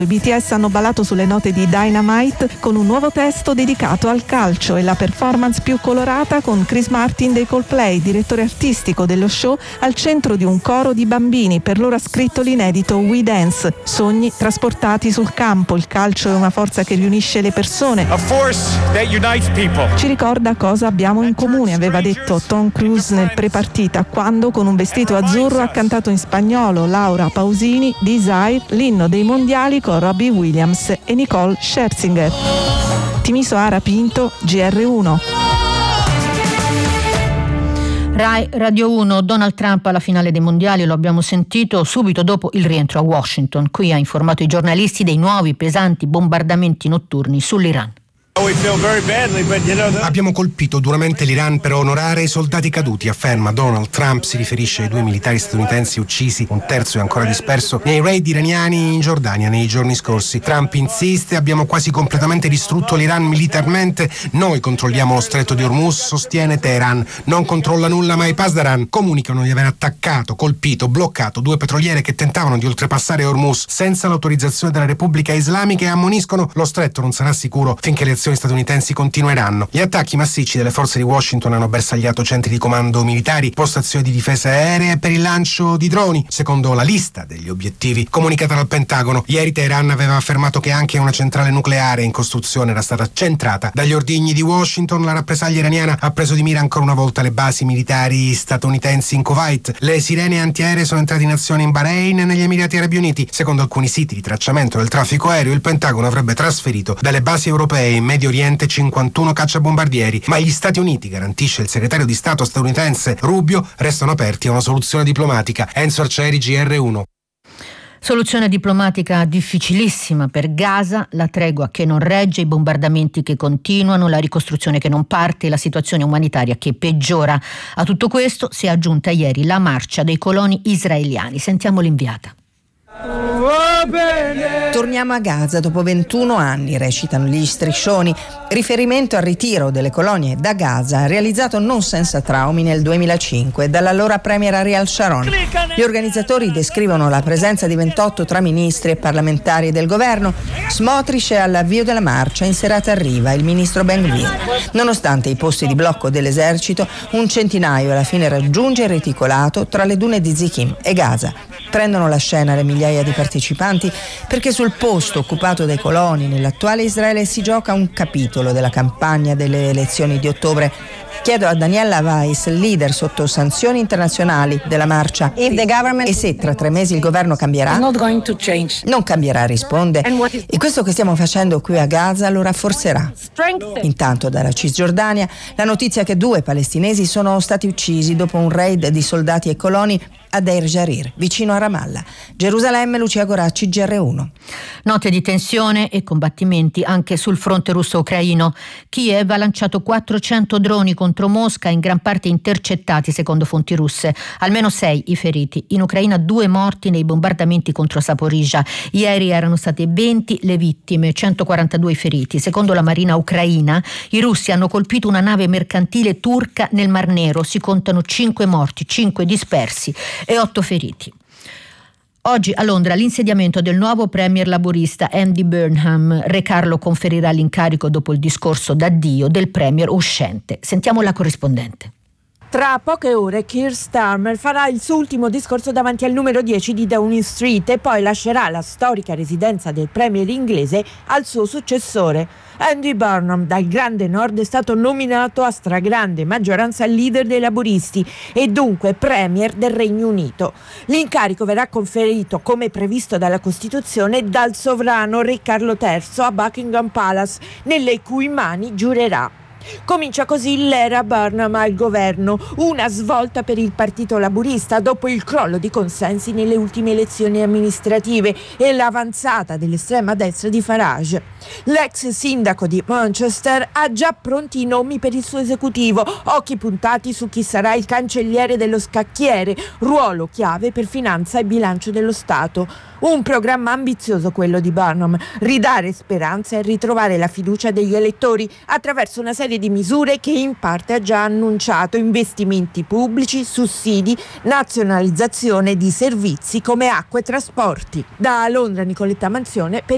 I BTS hanno ballato sulle note di Dynamite con un nuovo testo dedicato al calcio e la performance più colorata con Chris Martin dei Coldplay, direttore artistico dello show, al centro di un coro di bambini. Per loro ha scritto l'inedito We Dance, sogni trasportati sul campo. Il calcio è una forza che riunisce le persone. A force that unites people. Ci ricorda cosa abbiamo in comune, aveva detto Tom Cruise nel prepartita, quando con un vestito azzurro ha cantato in spagnolo Laura Pausini, Desire, l'inno dei mondiali con Robbie Williams e Nicole Scherzinger. Timisoara Pinto, GR1. Rai Radio 1, Donald Trump alla finale dei mondiali, lo abbiamo sentito subito dopo il rientro a Washington. Qui ha informato i giornalisti dei nuovi pesanti bombardamenti notturni sull'Iran. Abbiamo colpito duramente l'Iran per onorare i soldati caduti, afferma Donald Trump. Si riferisce ai 2 militari statunitensi uccisi, un terzo è ancora disperso, nei raid iraniani in Giordania nei giorni scorsi. Trump insiste: abbiamo quasi completamente distrutto l'Iran militarmente, noi controlliamo lo stretto di Hormuz, sostiene Teheran. Non controlla nulla, ma i Pasdaran comunicano di aver attaccato, colpito, bloccato 2 petroliere che tentavano di oltrepassare Hormuz senza l'autorizzazione della Repubblica Islamica e ammoniscono: lo stretto non sarà sicuro finché le azioni statunitensi continueranno. Gli attacchi massicci delle forze di Washington hanno bersagliato centri di comando militari, postazioni di difesa aerea per il lancio di droni, secondo la lista degli obiettivi comunicata dal Pentagono. Ieri Teheran aveva affermato che anche una centrale nucleare in costruzione era stata centrata dagli ordigni di Washington. La rappresaglia iraniana ha preso di mira ancora una volta le basi militari statunitensi in Kuwait. Le sirene antiaeree sono entrate in azione in Bahrain e negli Emirati Arabi Uniti. Secondo alcuni siti di tracciamento del traffico aereo, il Pentagono avrebbe trasferito dalle basi europee in Medio Oriente 51 cacciabombardieri, ma gli Stati Uniti, garantisce il segretario di Stato statunitense Rubio, restano aperti a una soluzione diplomatica. Enzo Arcieri, GR1. Soluzione diplomatica difficilissima per Gaza, la tregua che non regge, i bombardamenti che continuano, la ricostruzione che non parte, la situazione umanitaria che peggiora. A tutto questo si è aggiunta ieri la marcia dei coloni israeliani. Sentiamo l'inviata. Torniamo a Gaza dopo 21 anni, recitano gli striscioni, riferimento al ritiro delle colonie da Gaza realizzato non senza traumi nel 2005 dall'allora premier Ariel Sharon. Gli organizzatori descrivono la presenza di 28 tra ministri e parlamentari del governo. Smotrich è all'avvio della marcia, in serata arriva il ministro Ben Gvir. Nonostante i posti di blocco dell'esercito, un centinaio alla fine raggiunge il reticolato tra le dune di Zikim e Gaza. Prendono la scena le migliaia di partecipanti perché sul posto occupato dai coloni nell'attuale Israele si gioca un capitolo della campagna delle elezioni di ottobre. Chiedo a Daniela Weiss, leader sotto sanzioni internazionali della marcia, e se tra 3 mesi il governo cambierà? Non cambierà, risponde, e questo che stiamo facendo qui a Gaza lo rafforzerà. Intanto dalla Cisgiordania la notizia che 2 palestinesi sono stati uccisi dopo un raid di soldati e coloni a Deir Jarir, vicino a Ramallah. Gerusalemme, Lucia Goracci, GR1. Note di tensione e combattimenti anche sul fronte russo-ucraino. Kiev ha lanciato 400 droni contro Mosca, in gran parte intercettati secondo fonti russe. Almeno 6 i feriti. In Ucraina 2 morti nei bombardamenti contro Zaporizhzhia. Ieri erano state 20 le vittime, 142 i feriti. Secondo la marina ucraina, i russi hanno colpito una nave mercantile turca nel Mar Nero. Si contano 5 morti, 5 dispersi e 8 feriti. Oggi a Londra l'insediamento del nuovo premier laburista Andy Burnham. Re Carlo conferirà l'incarico dopo il discorso d'addio del premier uscente. Sentiamo la corrispondente. Tra poche ore Keir Starmer farà il suo ultimo discorso davanti al numero 10 di Downing Street e poi lascerà la storica residenza del premier inglese al suo successore. Andy Burnham, dal Grande Nord, è stato nominato a stragrande maggioranza leader dei laburisti e dunque premier del Regno Unito. L'incarico verrà conferito, come previsto dalla Costituzione, dal sovrano Re Carlo III a Buckingham Palace, nelle cui mani giurerà. Comincia così l'era Burnham al governo, una svolta per il partito laburista dopo il crollo di consensi nelle ultime elezioni amministrative e l'avanzata dell'estrema destra di Farage. L'ex sindaco di Manchester ha già pronti i nomi per il suo esecutivo, occhi puntati su chi sarà il cancelliere dello scacchiere, ruolo chiave per finanza e bilancio dello Stato. Un programma ambizioso quello di Burnham, ridare speranza e ritrovare la fiducia degli elettori attraverso una serie di misure che in parte ha già annunciato: investimenti pubblici, sussidi, nazionalizzazione di servizi come acqua e trasporti. Da Londra, Nicoletta Manzione per